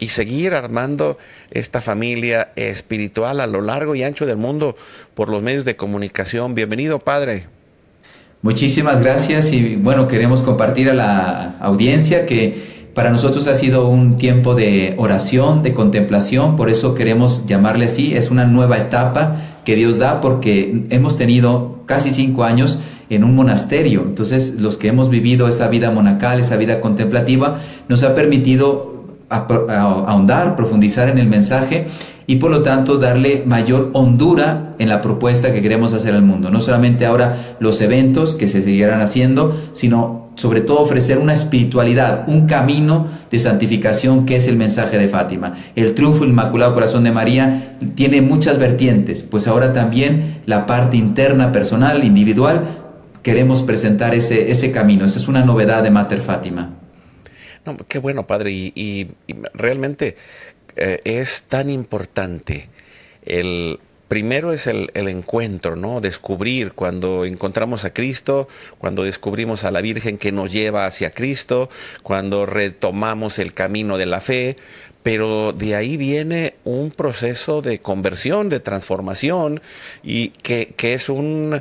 y seguir armando esta familia espiritual a lo largo y ancho del mundo por los medios de comunicación. Bienvenido, Padre. Muchísimas gracias y bueno, queremos compartir a la audiencia que para nosotros ha sido un tiempo de oración, de contemplación, por eso queremos llamarle así, es una nueva etapa que Dios da porque hemos tenido casi 5 años en un monasterio, entonces los que hemos vivido esa vida monacal, esa vida contemplativa, nos ha permitido ahondar, profundizar en el mensaje y por lo tanto darle mayor hondura en la propuesta que queremos hacer al mundo. No solamente ahora los eventos que se seguirán haciendo, sino sobre todo ofrecer una espiritualidad, un camino de santificación que es el mensaje de Fátima. El triunfo del Inmaculado Corazón de María tiene muchas vertientes, pues ahora también la parte interna, personal, individual, queremos presentar ese camino. Esa es una novedad de Mater Fátima. No, qué bueno, Padre, y realmente es tan importante. El primero es el encuentro, ¿no? Descubrir cuando encontramos a Cristo, cuando descubrimos a la Virgen que nos lleva hacia Cristo, cuando retomamos el camino de la fe. Pero de ahí viene un proceso de conversión, de transformación, y que es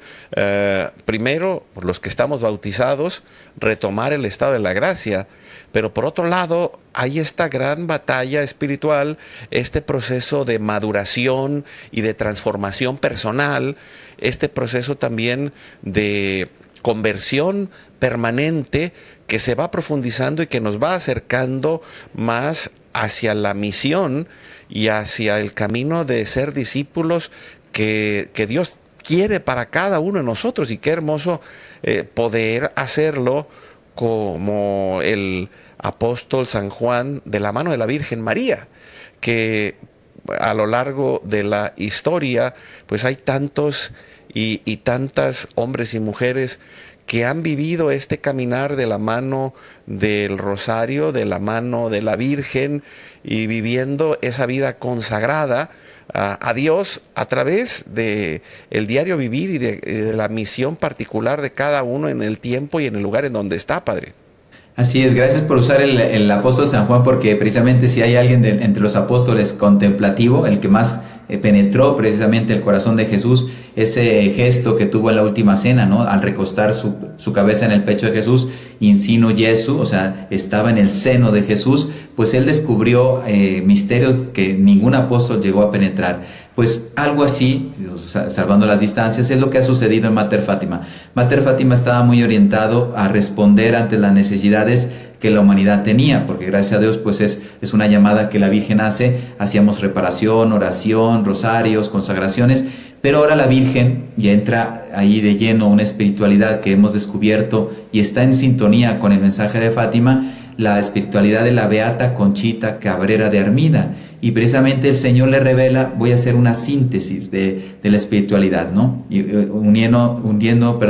primero, por los que estamos bautizados, retomar el estado de la gracia. Pero por otro lado, hay esta gran batalla espiritual, este proceso de maduración y de transformación personal, este proceso también de conversión permanente que se va profundizando y que nos va acercando más hacia la misión y hacia el camino de ser discípulos que Dios quiere para cada uno de nosotros. Y qué hermoso poder hacerlo como el apóstol San Juan, de la mano de la Virgen María, que a lo largo de la historia pues hay tantos y tantas hombres y mujeres que han vivido este caminar de la mano del rosario, de la mano de la Virgen, y viviendo esa vida consagrada a Dios a través de el diario vivir y de la misión particular de cada uno en el tiempo y en el lugar en donde está, Padre. Así es, gracias por usar el apóstol San Juan, porque precisamente si hay alguien entre los apóstoles contemplativo, el que más penetró precisamente el corazón de Jesús, ese gesto que tuvo en la última cena, ¿no? Al recostar su cabeza en el pecho de Jesús, incino Jesu, o sea, estaba en el seno de Jesús, pues él descubrió misterios que ningún apóstol llegó a penetrar. Pues algo así, salvando las distancias, es lo que ha sucedido en Mater Fátima. Mater Fátima estaba muy orientado a responder ante las necesidades que la humanidad tenía, porque gracias a Dios pues es una llamada que la Virgen hace. Hacíamos reparación, oración, rosarios, consagraciones, pero ahora la Virgen ya entra ahí de lleno una espiritualidad que hemos descubierto y está en sintonía con el mensaje de Fátima, la espiritualidad de la Beata Conchita Cabrera de Armida. Y precisamente el Señor le revela, voy a hacer una síntesis de la espiritualidad, ¿no? Y, hundiendo,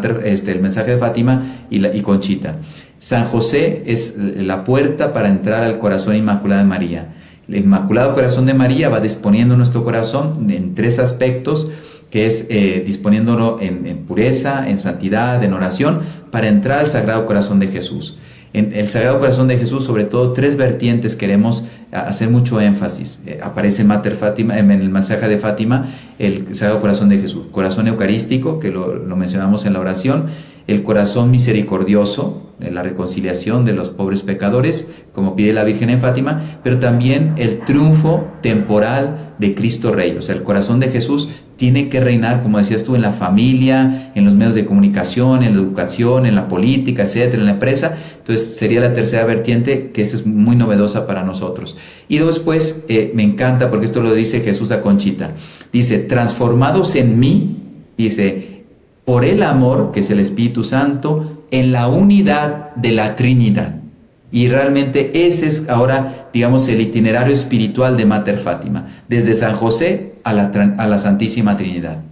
el mensaje de Fátima y Conchita. San José es la puerta para entrar al corazón inmaculado de María. El Inmaculado Corazón de María va disponiendo nuestro corazón en 3 aspectos, que es disponiéndolo en pureza, en santidad, en oración, para entrar al Sagrado Corazón de Jesús. En el Sagrado Corazón de Jesús, sobre todo 3 vertientes queremos hacer mucho énfasis. Aparece en Mater Fátima, en el mensaje de Fátima, el Sagrado Corazón de Jesús. Corazón eucarístico, que lo mencionamos en la oración. El corazón misericordioso, la reconciliación de los pobres pecadores, como pide la Virgen en Fátima, pero también el triunfo temporal de Cristo Rey. O sea, el corazón de Jesús tiene que reinar, como decías tú, en la familia, en los medios de comunicación, en la educación, en la política, etcétera, en la empresa. Entonces sería la tercera vertiente, que esa es muy novedosa para nosotros. Y después me encanta, porque esto lo dice Jesús a Conchita. Dice, transformados en mí, dice, por el amor, que es el Espíritu Santo, en la unidad de la Trinidad. Y realmente ese es ahora, digamos, el itinerario espiritual de Mater Fátima, desde San José a la Santísima Trinidad.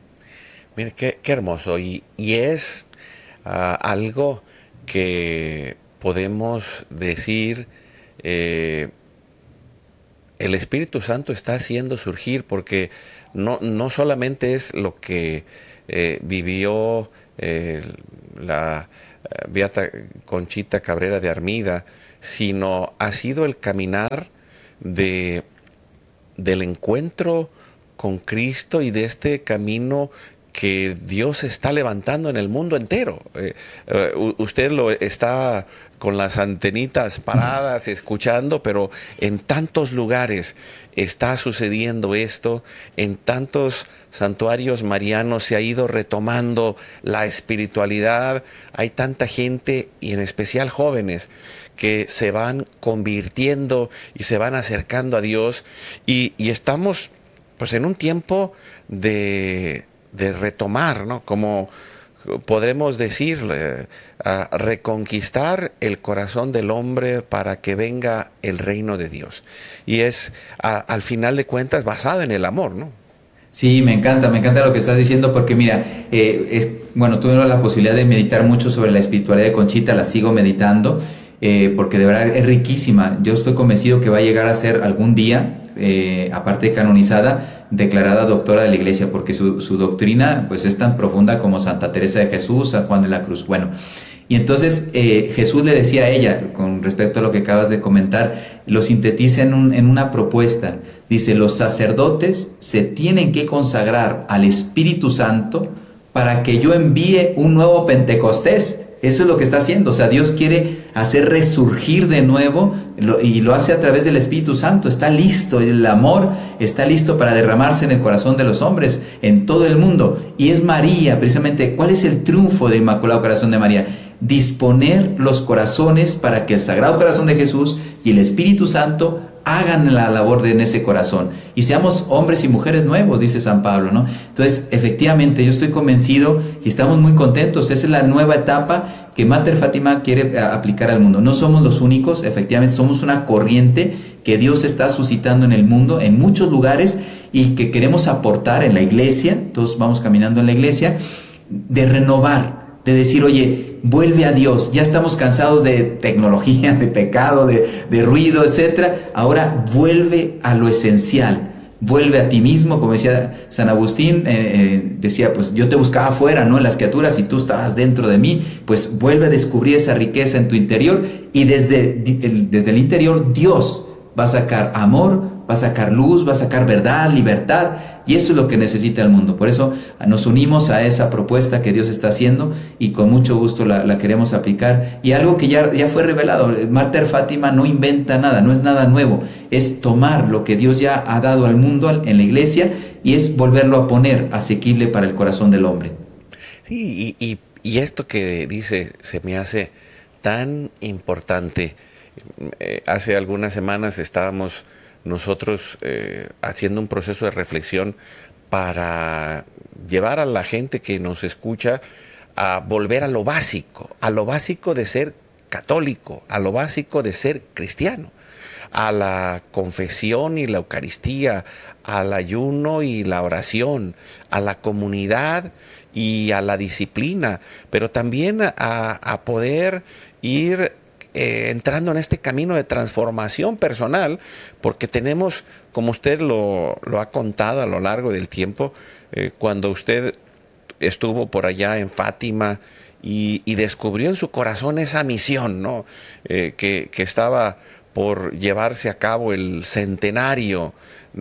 Mire, qué hermoso. Y es algo que podemos decir, el Espíritu Santo está haciendo surgir, porque no solamente es lo que vivió la Beata Conchita Cabrera de Armida, sino ha sido el caminar de, del encuentro con Cristo y de este camino que Dios está levantando en el mundo entero. Usted lo está con las antenitas paradas, escuchando, pero en tantos lugares está sucediendo esto, en tantos santuarios marianos se ha ido retomando la espiritualidad, hay tanta gente, y en especial jóvenes, que se van convirtiendo y se van acercando a Dios, y estamos pues en un tiempo de retomar, ¿no? Como podremos decir, a reconquistar el corazón del hombre para que venga el reino de Dios. Y es, al final de cuentas, basado en el amor, ¿no? Sí, me encanta lo que estás diciendo porque mira, bueno, tuve la posibilidad de meditar mucho sobre la espiritualidad de Conchita, la sigo meditando porque de verdad es riquísima. Yo estoy convencido que va a llegar a ser algún día, aparte de canonizada, declarada doctora de la Iglesia, porque su doctrina pues es tan profunda como Santa Teresa de Jesús, San Juan de la Cruz. Bueno, y entonces Jesús le decía a ella, con respecto a lo que acabas de comentar, lo sintetiza en una propuesta. Dice, los sacerdotes se tienen que consagrar al Espíritu Santo para que yo envíe un nuevo Pentecostés. Eso es lo que está haciendo. O sea, Dios quiere hacer resurgir de nuevo y lo hace a través del Espíritu Santo. Está listo, el amor está listo para derramarse en el corazón de los hombres en todo el mundo. Y es María, precisamente, ¿cuál es el triunfo de Inmaculado Corazón de María? Disponer los corazones para que el Sagrado Corazón de Jesús y el Espíritu Santo hagan la labor en ese corazón y seamos hombres y mujeres nuevos, dice San Pablo, ¿no? Entonces, efectivamente, yo estoy convencido y estamos muy contentos. Esa es la nueva etapa que Mater Fátima quiere aplicar al mundo. No somos los únicos, efectivamente, somos una corriente que Dios está suscitando en el mundo, en muchos lugares, y que queremos aportar en la iglesia. Todos vamos caminando en la iglesia, de renovar, de decir, oye, vuelve a Dios. Ya estamos cansados de tecnología, de pecado, de ruido, etc. Ahora vuelve a lo esencial. Vuelve a ti mismo, como decía San Agustín, decía, pues yo te buscaba afuera, ¿no? En las criaturas, y tú estabas dentro de mí. Pues vuelve a descubrir esa riqueza en tu interior, y desde el interior Dios va a sacar amor, va a sacar luz, va a sacar verdad, libertad, y eso es lo que necesita el mundo. Por eso nos unimos a esa propuesta que Dios está haciendo y con mucho gusto la queremos aplicar. Y algo que ya fue revelado, Mater Fátima no inventa nada, no es nada nuevo, es tomar lo que Dios ya ha dado al mundo en la iglesia y es volverlo a poner asequible para el corazón del hombre. Sí, y esto que dice se me hace tan importante. Hace algunas semanas estábamos nosotros haciendo un proceso de reflexión para llevar a la gente que nos escucha a volver a lo básico de ser católico, a lo básico de ser cristiano, a la confesión y la Eucaristía, al ayuno y la oración, a la comunidad y a la disciplina, pero también a poder ir entrando en este camino de transformación personal, porque tenemos, como usted lo ha contado a lo largo del tiempo, cuando usted estuvo por allá en Fátima y descubrió en su corazón esa misión, ¿no? Que estaba por llevarse a cabo el centenario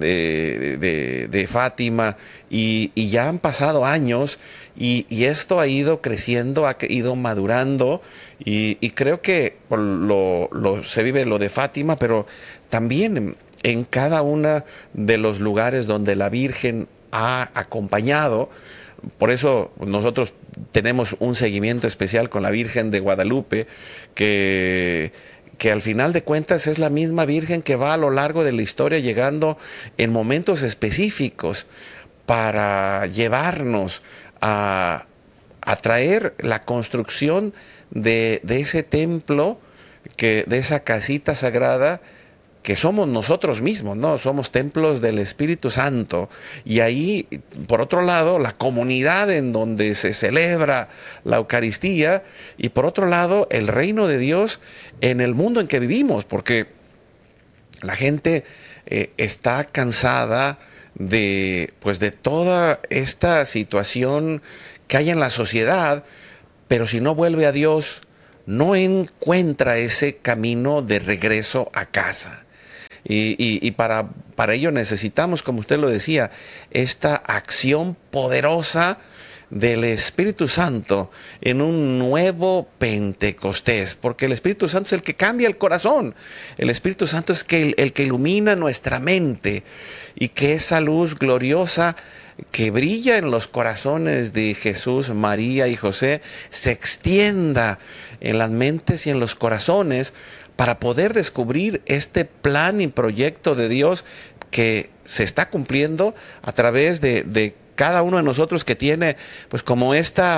de Fátima, y ya han pasado años y esto ha ido creciendo, ha ido madurando, y creo que se vive lo de Fátima, pero también en cada uno de los lugares donde la Virgen ha acompañado. Por eso nosotros tenemos un seguimiento especial con la Virgen de Guadalupe, que al final de cuentas es la misma Virgen que va a lo largo de la historia llegando en momentos específicos para llevarnos a traer la construcción de ese templo, de esa casita sagrada, que somos nosotros mismos, ¿no? Somos templos del Espíritu Santo. Y ahí, por otro lado, la comunidad en donde se celebra la Eucaristía, y por otro lado, el reino de Dios en el mundo en que vivimos, porque la gente está cansada pues de toda esta situación que hay en la sociedad, pero si no vuelve a Dios, no encuentra ese camino de regreso a casa. Y para ello necesitamos, como usted lo decía, esta acción poderosa del Espíritu Santo en un nuevo Pentecostés, porque el Espíritu Santo es el que cambia el corazón, el Espíritu Santo es el que ilumina nuestra mente, y que esa luz gloriosa que brilla en los corazones de Jesús, María y José se extienda en las mentes y en los corazones para poder descubrir este plan y proyecto de Dios que se está cumpliendo a través de cada uno de nosotros, que tiene, pues, como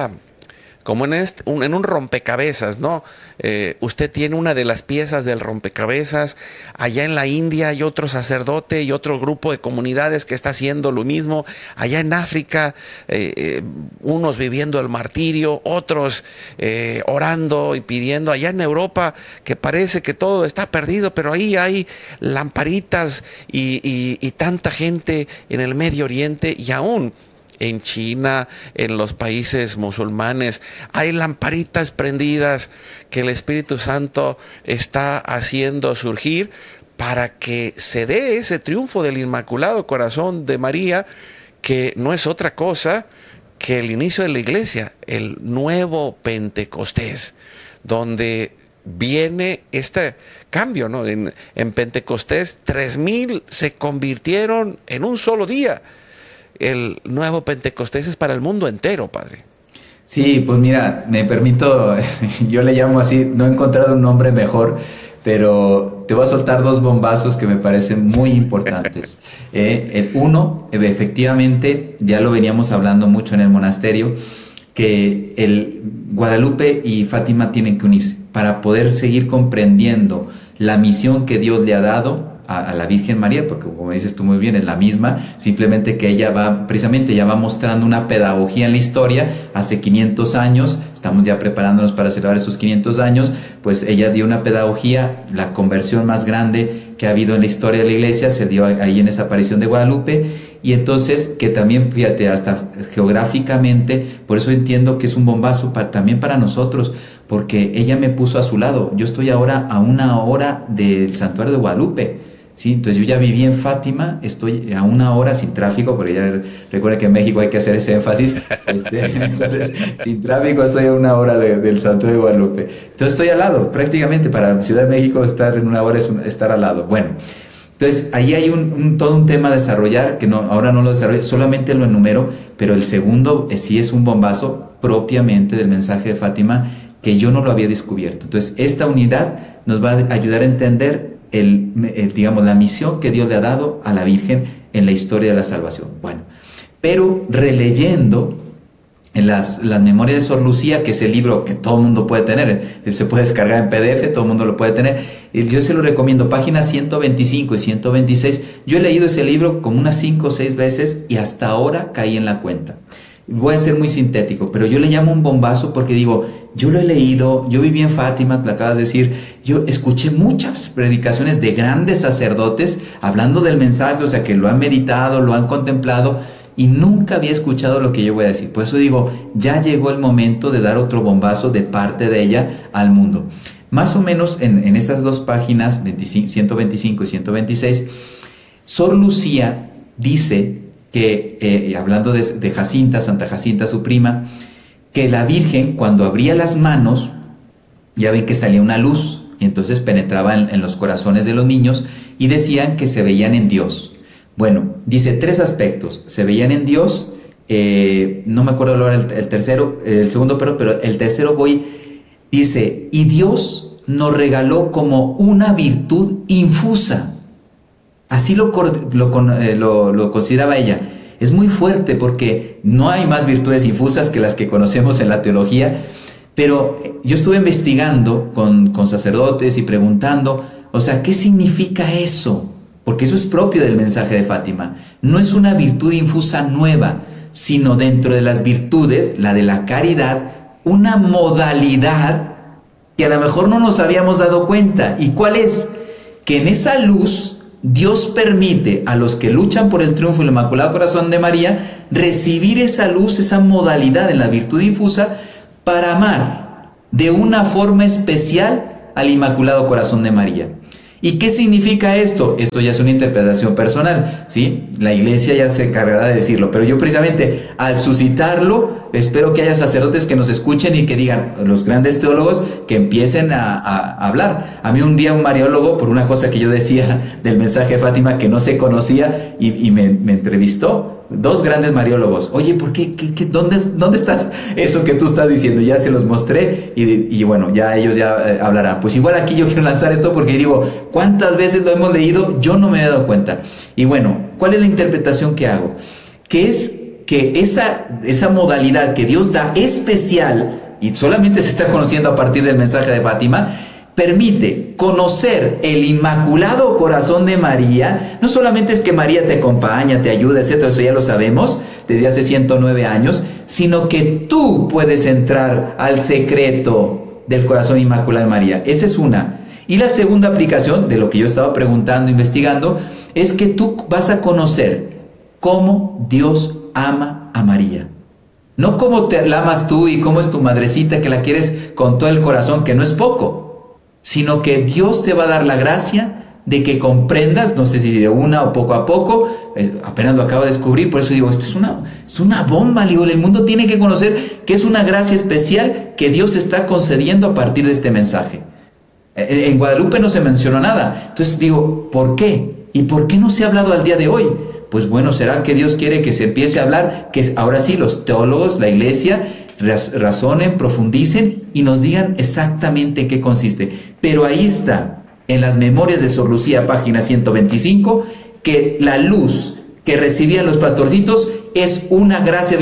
en un rompecabezas, ¿no? Usted tiene una de las piezas del rompecabezas. Allá en la India hay otro sacerdote y otro grupo de comunidades que está haciendo lo mismo. Allá en África, unos viviendo el martirio, otros orando y pidiendo. Allá en Europa, que parece que todo está perdido, pero ahí hay lamparitas y tanta gente en el Medio Oriente, y aún en China, en los países musulmanes, hay lamparitas prendidas que el Espíritu Santo está haciendo surgir para que se dé ese triunfo del Inmaculado Corazón de María, que no es otra cosa que el inicio de la iglesia, el nuevo Pentecostés, donde viene este cambio, ¿no? En Pentecostés, 3,000 se convirtieron en un solo día. El nuevo Pentecostés es para el mundo entero, padre. Sí, pues mira, me permito, yo le llamo así, no he encontrado un nombre mejor, pero te voy a soltar dos bombazos que me parecen muy importantes. El uno, efectivamente, ya lo veníamos hablando mucho en el monasterio, que el Guadalupe y Fátima tienen que unirse para poder seguir comprendiendo la misión que Dios le ha dado a la Virgen María, porque como dices tú muy bien, es la misma, simplemente que ella va mostrando una pedagogía en la historia. Hace 500 años, estamos ya preparándonos para celebrar esos 500 años, pues ella dio una pedagogía, la conversión más grande que ha habido en la historia de la iglesia se dio ahí en esa aparición de Guadalupe. Y entonces, que también, fíjate, hasta geográficamente, por eso entiendo que es un bombazo también para nosotros, porque ella me puso a su lado. Yo estoy ahora a 1 hora del santuario de Guadalupe. Sí, entonces yo ya viví en Fátima, estoy a 1 hora sin tráfico, porque ya recuerda que en México hay que hacer ese énfasis. Entonces, sin tráfico estoy a 1 hora del Santuario de Guadalupe. Entonces estoy al lado, prácticamente para Ciudad de México estar en 1 hora es estar al lado. Bueno, entonces ahí hay todo un tema a desarrollar, que no, ahora no lo desarrollo, solamente lo enumero, pero el segundo sí es un bombazo propiamente del mensaje de Fátima, que yo no lo había descubierto. Entonces esta unidad nos va a ayudar a entender digamos, la misión que Dios le ha dado a la Virgen en la historia de la salvación. Bueno, pero releyendo en las memorias de Sor Lucía, que es el libro que todo el mundo puede tener, se puede descargar en PDF, todo el mundo lo puede tener, yo se lo recomiendo, páginas 125 y 126, yo he leído ese libro como unas 5 o 6 veces y hasta ahora caí en la cuenta. Voy a ser muy sintético, pero yo le llamo un bombazo porque digo, yo lo he leído, yo viví en Fátima, te acabas de decir, yo escuché muchas predicaciones de grandes sacerdotes hablando del mensaje, o sea, que lo han meditado, lo han contemplado, y nunca había escuchado lo que yo voy a decir. Por eso digo, ya llegó el momento de dar otro bombazo de parte de ella al mundo. Más o menos en esas dos páginas, 125 y 126, Sor Lucía dice que, hablando de Jacinta, Santa Jacinta, su prima, que la Virgen, cuando abría las manos, ya ven que salía una luz, y entonces penetraba en los corazones de los niños, y decían que se veían en Dios. Bueno, dice 3 aspectos: se veían en Dios, no me acuerdo ahora el segundo, pero el tercero dice, y Dios nos regaló como una virtud infusa. Así lo consideraba ella. Es muy fuerte porque no hay más virtudes infusas que las que conocemos en la teología, pero yo estuve investigando con sacerdotes y preguntando, o sea, ¿qué significa eso? Porque eso es propio del mensaje de Fátima. No es una virtud infusa nueva, sino dentro de las virtudes, la de la caridad, una modalidad que a lo mejor no nos habíamos dado cuenta. ¿Y cuál es? Que en esa luz Dios permite a los que luchan por el triunfo del Inmaculado Corazón de María recibir esa luz, esa modalidad en la virtud difusa para amar de una forma especial al Inmaculado Corazón de María. ¿Y qué significa esto? Esto ya es una interpretación personal, ¿sí? La iglesia ya se encargará de decirlo, pero yo precisamente al suscitarlo, espero que haya sacerdotes que nos escuchen y que digan, los grandes teólogos, que empiecen a hablar. A mí un día un mariólogo, por una cosa que yo decía del mensaje de Fátima que no se conocía, y me entrevistó. Dos grandes mariólogos. Oye, ¿por qué? ¿Dónde estás? Eso que tú estás diciendo, ya se los mostré y bueno, ya ellos ya hablarán. Pues igual aquí yo quiero lanzar esto porque digo, ¿cuántas veces lo hemos leído? Yo no me he dado cuenta. Y bueno, ¿cuál es la interpretación que hago? Que es que esa modalidad que Dios da especial y solamente se está conociendo a partir del mensaje de Fátima, permite conocer el Inmaculado Corazón de María. No solamente es que María te acompaña, te ayuda, etcétera, eso ya lo sabemos desde hace 109 años, sino que tú puedes entrar al secreto del Corazón Inmaculado de María. Esa es una. Y la segunda aplicación de lo que yo estaba preguntando, investigando, es que tú vas a conocer cómo Dios ama a María. No cómo te la amas tú y cómo es tu madrecita que la quieres con todo el corazón, que no es poco, sino que Dios te va a dar la gracia de que comprendas, no sé si de una o poco a poco, apenas lo acabo de descubrir, por eso digo, esto es una bomba, digo, el mundo tiene que conocer que es una gracia especial que Dios está concediendo a partir de este mensaje. En Guadalupe no se mencionó nada, entonces digo, ¿por qué? ¿Y por qué no se ha hablado al día de hoy? Pues bueno, ¿será que Dios quiere que se empiece a hablar? Que ahora sí los teólogos, la iglesia, razonen, profundicen y nos digan exactamente en qué consiste. Pero ahí está, en las Memorias de Sor Lucía, página 125, que la luz que recibían los pastorcitos es una gracia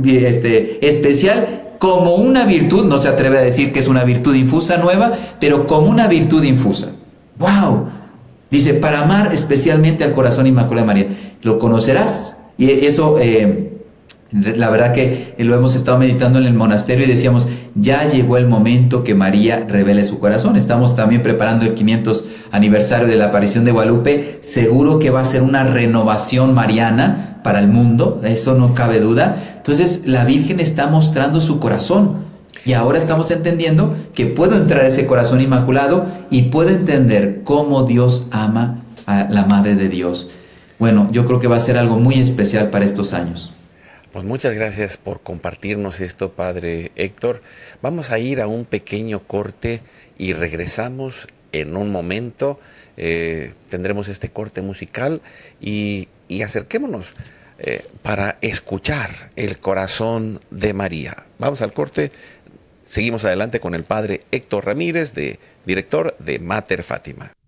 especial, como una virtud, no se atreve a decir que es una virtud infusa nueva, pero como una virtud infusa. ¡Wow! Dice, para amar especialmente al Corazón Inmaculado de María. ¿Lo conocerás? Y eso... la verdad que lo hemos estado meditando en el monasterio y decíamos, ya llegó el momento que María revele su corazón. Estamos también preparando el 500 aniversario de la aparición de Guadalupe. Seguro que va a ser una renovación mariana para el mundo, eso no cabe duda. Entonces la Virgen está mostrando su corazón y ahora estamos entendiendo que puedo entrar a ese corazón inmaculado y puedo entender cómo Dios ama a la Madre de Dios. Bueno, yo creo que va a ser algo muy especial para estos años. Pues muchas gracias por compartirnos esto, Padre Héctor. Vamos a ir a un pequeño corte y regresamos en un momento. Tendremos este corte musical y acerquémonos para escuchar el corazón de María. Vamos al corte. Seguimos adelante con el Padre Héctor Ramírez, director de Mater Fátima.